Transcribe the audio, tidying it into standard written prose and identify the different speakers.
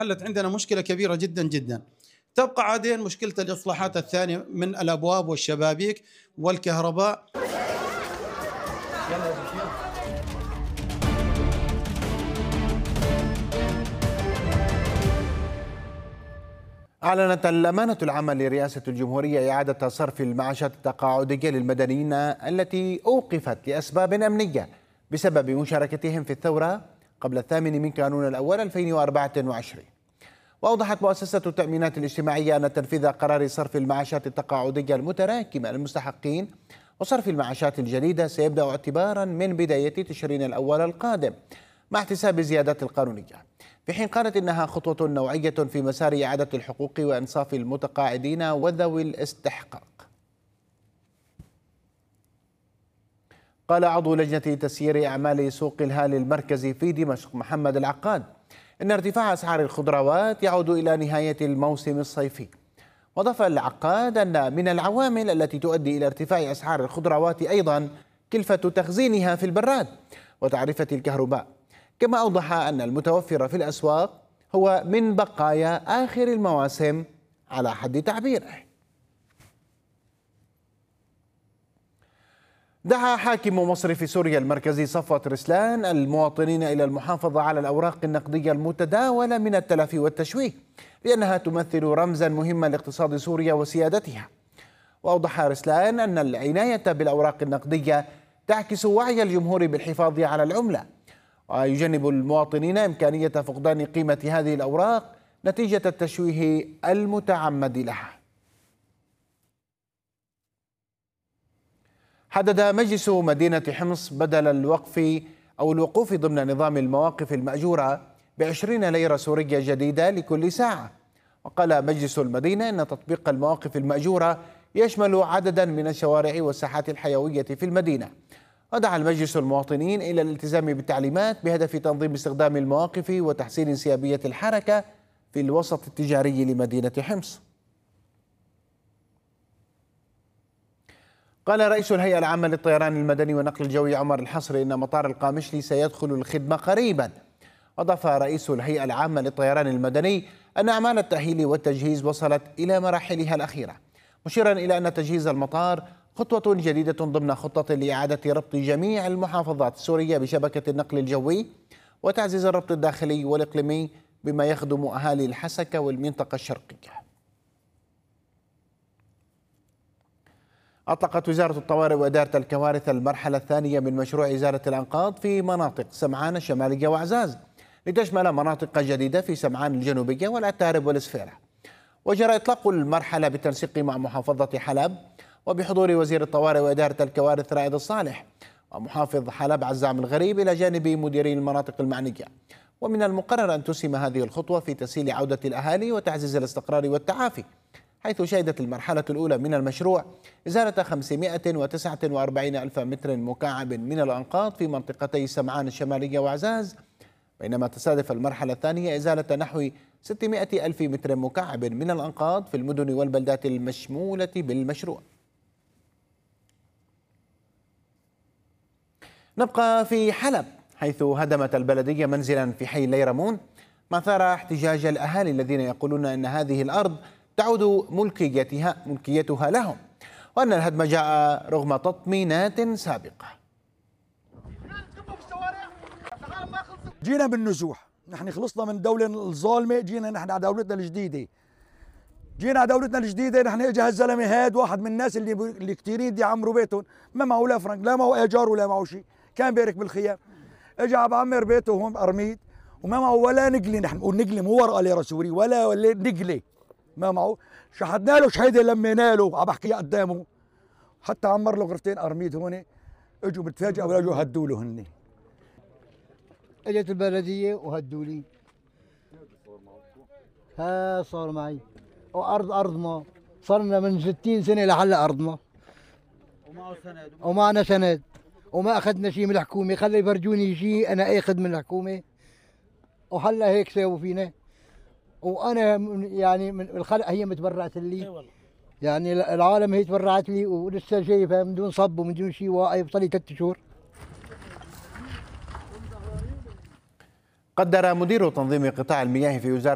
Speaker 1: حلت عندنا مشكلة كبيرة جدا جدا. تبقى عادين مشكلة الإصلاحات الثانية من الأبواب والشبابيك والكهرباء.
Speaker 2: أعلنت الأمانة العامة لرئاسة الجمهورية إعادة صرف المعاشات التقاعدية للمدنيين التي أوقفت لأسباب أمنية بسبب مشاركتهم في الثورة قبل 8 من كانون الأول 2024. وأوضحت مؤسسة التأمينات الاجتماعية أن تنفيذ قرار صرف المعاشات التقاعدية المتراكمة للمستحقين وصرف المعاشات الجديدة سيبدأ اعتبارا من بداية تشرين الأول القادم مع احتساب الزيادات القانونية، في حين قالت إنها خطوة نوعية في مسار إعادة الحقوق وإنصاف المتقاعدين وذوي الاستحقاق. قال عضو لجنة تسيير أعمال سوق الهالي المركزي في دمشق محمد العقاد إن ارتفاع أسعار الخضروات يعود إلى نهاية الموسم الصيفي. وأضاف العقاد أن من العوامل التي تؤدي إلى ارتفاع أسعار الخضروات أيضا كلفة تخزينها في البراد وتعرفة الكهرباء، كما أوضح أن المتوفر في الأسواق هو من بقايا آخر المواسم على حد تعبيره. دعا حاكم مصرف سوريا المركزي صفوت رسلان المواطنين إلى المحافظة على الأوراق النقدية المتداولة من التلف والتشويه لأنها تمثل رمزا مهما لاقتصاد سوريا وسيادتها. وأوضح رسلان أن العناية بالأوراق النقدية تعكس وعي الجمهور بالحفاظ على العملة، ويجنب المواطنين إمكانية فقدان قيمة هذه الأوراق نتيجة التشويه المتعمد لها. حدد مجلس مدينة حمص بدل الوقوف ضمن نظام المواقف المأجورة ب20 ليرة سورية جديدة لكل ساعة. وقال مجلس المدينة أن تطبيق المواقف المأجورة يشمل عددا من الشوارع والساحات الحيوية في المدينة. ودعا المجلس المواطنين إلى الالتزام بالتعليمات بهدف تنظيم استخدام المواقف وتحسين انسيابية الحركة في الوسط التجاري لمدينة حمص. قال رئيس الهيئة العامة للطيران المدني والنقل الجوي عمر الحصري إن مطار القامشلي سيدخل الخدمة قريبا. أضاف رئيس الهيئة العامة للطيران المدني أن أعمال التأهيل والتجهيز وصلت إلى مراحلها الأخيرة، مشيرا إلى أن تجهيز المطار خطوة جديدة ضمن خطة لإعادة ربط جميع المحافظات السورية بشبكة النقل الجوي وتعزيز الربط الداخلي والإقليمي بما يخدم أهالي الحسكة والمنطقة الشرقية. أطلقت وزارة الطوارئ وإدارة الكوارث المرحلة الثانية من مشروع إزالة الأنقاض في مناطق سمعان الشمالية وعزاز لتشمل مناطق جديدة في سمعان الجنوبية والعتارب والسفيرة. وجرى إطلاق المرحلة بالتنسيق مع محافظة حلب وبحضور وزير الطوارئ وإدارة الكوارث رائد الصالح ومحافظ حلب عزام الغريب إلى جانب مديري المناطق المعنية. ومن المقرر أن تسهم هذه الخطوة في تسهيل عودة الأهالي وتعزيز الاستقرار والتعافي، حيث شهدت المرحلة الأولى من المشروع إزالة 549 ألف متر مكعب من الأنقاض في منطقتي سمعان الشمالية وعزاز، بينما تستهدف المرحلة الثانية إزالة نحو 600 ألف متر مكعب من الأنقاض في المدن والبلدات المشمولة بالمشروع. نبقى في حلب، حيث هدمت البلدية منزلا في حي ليرمون ما أثار احتجاج الأهالي الذين يقولون أن هذه الأرض تعود ملكيتها لهم، وأن الهدم جاء رغم تطمينات سابقة.
Speaker 3: جينا بالنزوح، نحن خلصنا من الدولة الظالمة، جينا نحن على دولتنا الجديدة. نحن اجى هالزلمه هاد واحد من الناس اللي كثيرين دي عمروا بيتهم، ما معه لا فرنك، لا معه ايجار ولا معه شيء، كان بيرك بالخيام. اجى عم بعمر بيته هون بقرميد وما معه ولا نقله، نحن بنقول نقله مو ورقه ليره سوري ولا نقله ما معه. شحدنا له شحيده لمينا له، عم بحكي قدامه، حتى عمر له غرفتين قرميد هون. اجوا بتفاجئ ولا اجوا هدوا له هن.
Speaker 4: اجت البلديه وهدوا لي. ها صار معي أرضنا صرنا من 60 سنة لحلا أرضنا ومعنا سند وما أخذنا شيء من الحكومة. خلي يفرجوني شيء أنا آخذ من الحكومة، وهلا هيك ساووا فينا. وأنا يعني من الخلق هي متبرعت لي، يعني العالم هي تبرعت لي ولسه شايفها من دون صب ومن دون شيء، واقف صار لي 3 شهور.
Speaker 2: قدر مدير تنظيم قطاع المياه في وزارة